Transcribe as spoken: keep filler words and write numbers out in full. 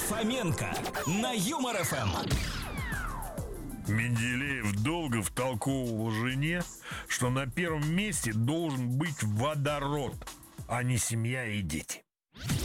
Фоменко на Юмор эф эм. Менделеев долго втолковывал жене, что на первом месте должен быть водород, а не семья и дети.